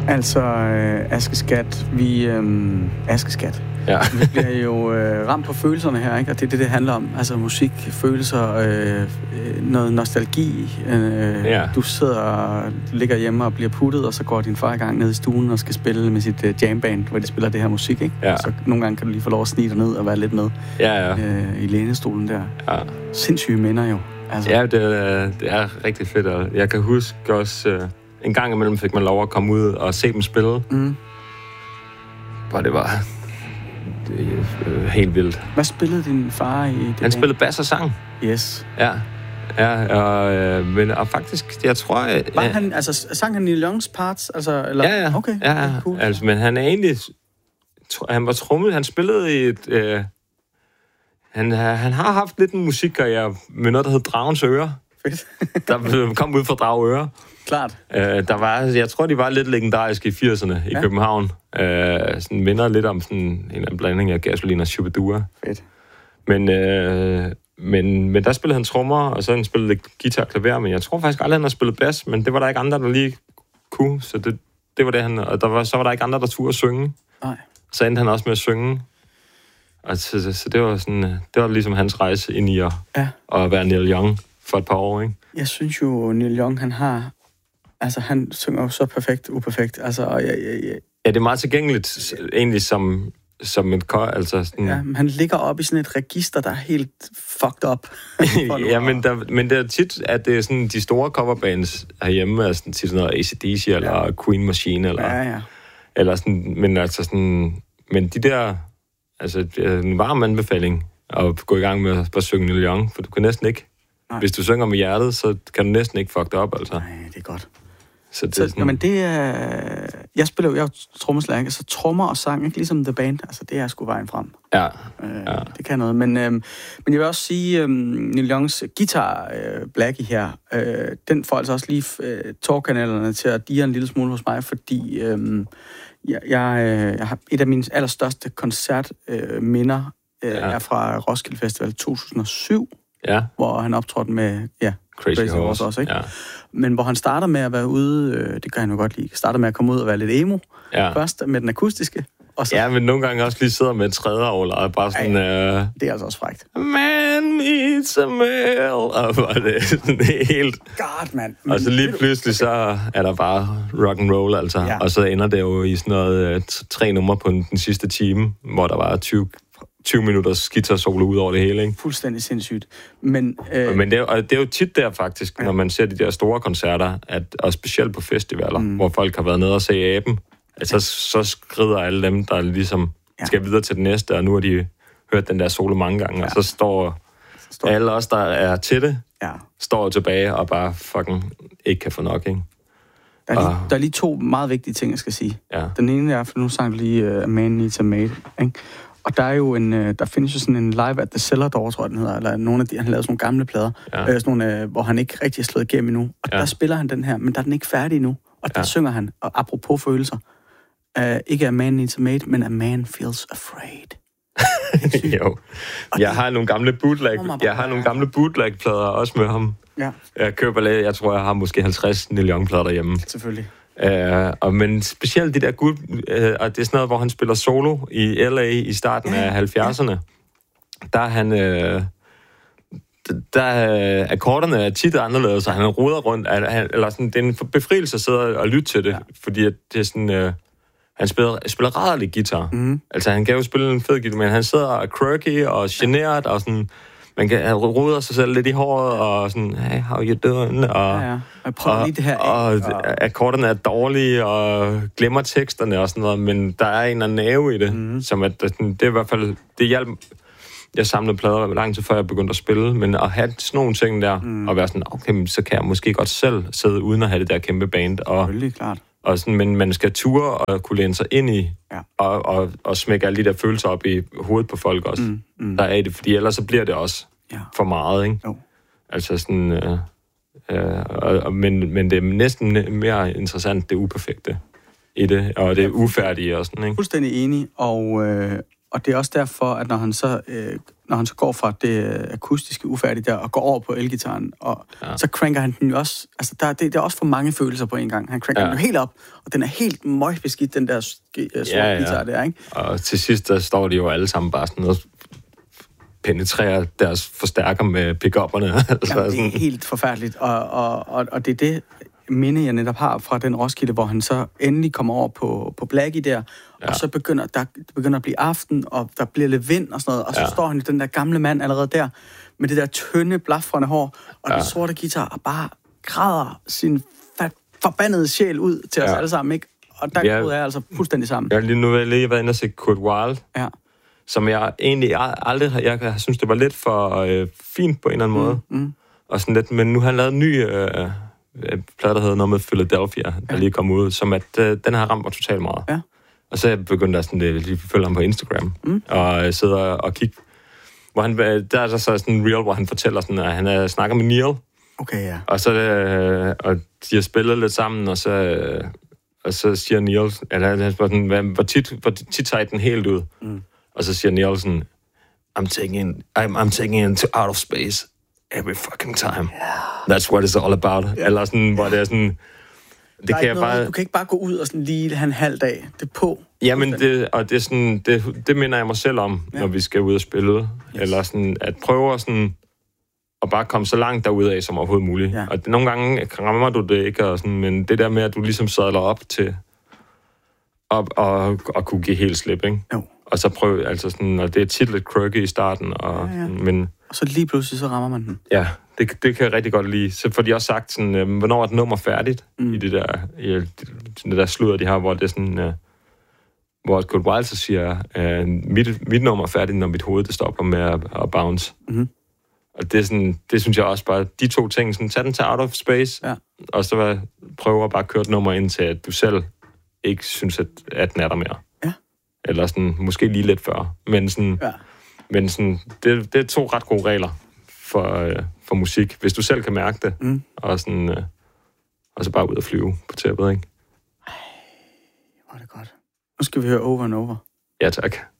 Altså, Askeskat, Askeskat. Ja. Vi bliver jo ramt på følelserne her, ikke? Og det er det handler om. Altså musik, følelser, noget nostalgi. Du ligger hjemme og bliver puttet, og så går din far i gang ned i stuen og skal spille med sit jamband, hvor de spiller det her musik, ikke? Ja. Så nogle gange kan du lige få lov at snige dig ned og være lidt med i lænestolen der. Ja. Sindssyge minder jo. Altså. Ja, det er rigtig fedt. Og jeg kan huske også, en gang imellem fik man lov at komme ud og se dem spille. Og det var helt vildt. Hvad spillede din far i det? Han spillede bass og sang. Yes. Og faktisk, jeg tror... sang han Neil Youngs parts? Altså, eller? Ja. Okay, cool. Altså, men han er egentlig... Han var trommet, han spillede i et... Han har haft lidt en musikkarriere med noget, der hed Dragens Øre. Fedt. Der kom ud fra Drage Klart. Jeg tror, de var lidt legendariske i 80'erne i København. Sådan minder lidt om sådan en eller anden blanding af Gasolin og Shubidua. Fedt. Men der spillede han trommer, og så han spillede lidt guitar og klaver, men jeg tror faktisk aldrig, han har spillet bass, men det var der ikke andre, der lige kunne, så det var det, han... Og så var der ikke andre, der turde at synge. Nej. Så endte han også med at synge. Og så det var sådan... Det var ligesom hans rejse ind i at være Neil Young for et par år, ikke? Jeg synes jo, Neil Young, han har... Altså, han synger jo så perfekt, uperfekt. Altså, Ja, det er meget tilgængeligt, egentlig som et altså sådan... Ja, men han ligger op i sådan et register, der er helt fucked up. Ja, men det er tit, at det er sådan, de store coverbands herhjemme, er sådan, tit sådan noget AC/DC, eller Queen Machine, eller... Eller sådan, men altså sådan... Men de der... Altså, det er en varm anbefaling at gå i gang med at synge Neil Young, for du kan næsten ikke... Nej. Hvis du synger med hjertet, så kan du næsten ikke fuck det op, altså. Nej, det er godt. Så det er sådan... men det er... Jeg er trommeslager, ikke? Så trommer og sang, ikke ligesom The Band, altså det er sgu vejen frem. Ja. Det kan noget. Men jeg vil også sige, Neil Youngs guitar Blackie her, den får altså også lige tårkanalerne til at dire en lille smule hos mig, fordi jeg har et af mine allerstørste koncertminder er fra Roskilde Festival 2007, hvor han optrådte med Crazy Horse også, ikke? Ja. Men hvor han starter med at være ude, det kan han jo godt lide, starter med at komme ud og være lidt emo først med den akustiske. Og så... Ja, men nogle gange også lige sidder med et tredje og bare sådan... det er altså også frækt. Man meets a male. Og det er helt... God, man. Og så lige pludselig så er der bare rock and roll, altså. Ja. Og så ender det jo i sådan noget 3 numre på den sidste time, hvor der var 20 minutters guitar-solo ud over det hele, ikke? Fuldstændig sindssygt. Men det er jo tit der faktisk, når man ser de der store koncerter, og specielt på festivaler, hvor folk har været nede og se Aben, altså så skrider alle dem, der ligesom skal videre til det næste, og nu har de hørt den der solo mange gange, og så står alle os, der er til det, står tilbage og bare fucking ikke kan få nok, ikke? Der er lige 2 meget vigtige ting, jeg skal sige. Ja. Den ene er, for nu sang du lige A Man Needs a Maid, ikke? Og der er jo der findes jo sådan en Live at the Cellar Door, tror jeg, den hedder, eller nogle af de, han lavede sådan nogle gamle plader, sådan nogle, hvor han ikke rigtig er slået igennem endnu. Og der spiller han den her, men der er den ikke færdig endnu. Og der synger han, og apropos følelser, ikke A Man Needs a Maid, men A Man Feels Afraid. Jo. Jeg har nogle gamle bootleg-plader også med ham. Ja. Jeg køber jeg tror, jeg har måske 50 Neil Young-plader derhjemme. Selvfølgelig. Men specielt de der og det er sådan noget, hvor han spiller solo i LA i starten af 70'erne. Der er han... akkorderne er tit anderledes, så han roder rundt. Eller sådan, det er en befrielse at sidde og lytte til det, fordi at det er sådan... Han spiller rædderlig guitar. Altså, han kan jo spille en fed guitar, men han sidder og quirky og generet, og sådan... Han roder sig selv lidt i håret, og sådan, hey, how you doing? Og prøver lige det her. Og akkorderne er dårlige, og glemmer teksterne og sådan noget, men der er en eller anden nerve i det, som at det er i hvert fald, det hjalp. Jeg samlede plader lang tid før jeg begyndte at spille, men at have sådan nogle ting der, og være sådan, okay, så kan jeg måske godt selv sidde uden at have det der kæmpe band. Selvfølgelig, klart. Og sådan, men man skal ture og kunne læne sig ind i, og smække alle de der følelser op i hovedet på folk også. Der er det, fordi ellers så bliver det også for meget, ikke? Jo. Altså sådan, men det er næsten mere interessant, det uperfekte i det, og det ufærdige og sådan, ikke? Fuldstændig enig, og det er også derfor, at når han så når han så går fra det akustiske ufærdige der, og går over på elgitaren, og så cranker han den jo også, altså det er også for mange følelser på en gang. Han cranker den jo helt op, og den er helt møgbeskidt, den der sorte guitar der, ikke? Og til sidst, der står de jo alle sammen bare sådan noget, penetrerer deres forstærker med pick-upperne. Altså, det er helt forfærdeligt, og det er det minde, jeg netop har fra den Roskilde, hvor han så endelig kommer over på Blackie der, og så begynder at blive aften, og der bliver lidt vind og sådan noget, og så står han, den der gamle mand allerede der, med det der tynde, blafrende hår, og den sorte guitar, og bare græder sin forbandede sjæl ud til os alle sammen, ikke? Og der bryder jeg altså fuldstændig sammen. Jeg har lige været inde og se Kurt Weill, som jeg egentlig aldrig jeg synes, det var lidt for fint på en eller anden måde. Og sådan lidt, men nu har han lavet en ny plade, der hedder noget med Philadelphia, der lige kom ud, som at den har ramt mig totalt meget. Ja. Og så er jeg begyndt at lige følge ham på Instagram, og sidder og kigge, hvor han, der er så sådan en reel, hvor han fortæller sådan, at han snakker med Neil. Okay, ja. Og så og de har spillet lidt sammen, og så siger Neil, at hvor tit tager den helt ud. Og så siger Neil sådan, I'm taking it to out of space every fucking time. That's what it's all about. Eller sådan, hvor det er sådan... Det kan jeg bare... Du kan ikke bare gå ud og sådan lige have en halv dag. Det er på. Jamen, det minder jeg mig selv om, når vi skal ud og spille. Yes. Eller sådan, at prøve sådan, at bare komme så langt derudad som overhovedet muligt. Ja. Og nogle gange rammer du det ikke, og sådan, men det der med, at du ligesom sadler op til og kunne give helt slip, ikke? Jo. Og så prøve, altså sådan, og det er tit lidt quirky i starten, og men... Og så lige pludselig, så rammer man den. Ja, det kan jeg rigtig godt lide. Så får de også sagt sådan, hvornår er et nummer færdigt i det der sludder, de har, hvor det er sådan, hvor Kurt Weill så siger, mit nummer er færdigt, når mit hoved det stopper med at bounce. Og det er sådan, det synes jeg også bare, de to ting, sådan, tag den til out of space, og så prøve at bare køre et nummer ind til, at du selv ikke synes, at den er der mere. Ja. Eller sådan, måske lige lidt før. Men sådan... Ja. Men sådan, det er to ret gode regler for musik, hvis du selv kan mærke det, og så bare ud og flyve på tæppet, ikke? Ej, hvor er det godt. Nu skal vi høre Over and Over. Ja, tak.